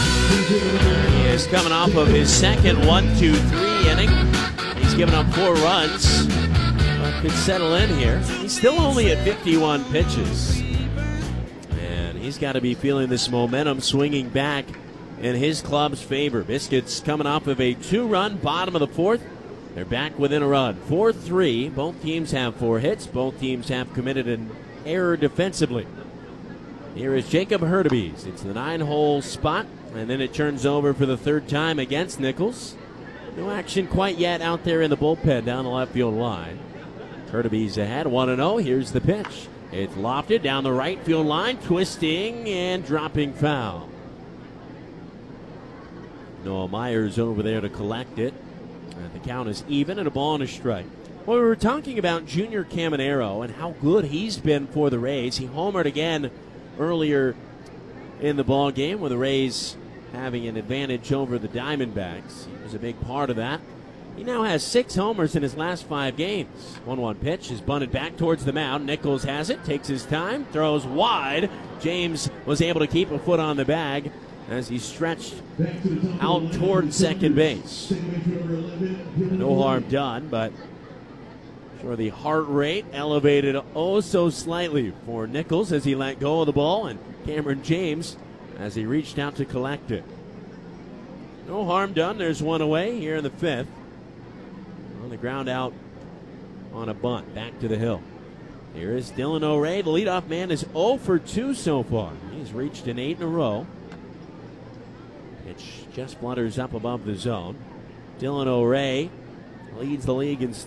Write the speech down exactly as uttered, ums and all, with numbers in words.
He is coming off of his second one two three inning. He's given up four runs, but could settle in here. He's still only at fifty-one pitches. And he's got to be feeling this momentum swinging back in his club's favor. Biscuits coming off of a two-run bottom of the fourth. They're back within a run. four three. Both teams have four hits. Both teams have committed an error defensively. Here is Jacob Hurtubise. It's the nine-hole spot, and then it turns over for the third time against Nichols. No action quite yet out there in the bullpen down the left field line. Hurtubise ahead, one and oh. Here's the pitch. It's lofted down the right field line, twisting and dropping foul. Noah Myers over there to collect it. And the count is even and a ball and a strike. Well, we were talking about Junior Caminero and how good he's been for the Rays. He homered again earlier in the ball game with the Rays having an advantage over the Diamondbacks. He was a big part of that. He now has six homers in his last five games. one one pitch is bunted back towards the mound. Nichols has it, takes his time, throws wide. James was able to keep a foot on the bag as he stretched out toward second base. No harm done, but sure the heart rate elevated oh so slightly for Nichols as he let go of the ball, and Cameron James as he reached out to collect it. No harm done. There's one away here in the fifth. On the ground out on a bunt. Back to the hill. Here is Dylan O'Ray. The leadoff man is oh for two so far. He's reached an eight in a row. Pitch just flutters up above the zone. Dylan O'Ray leads the league in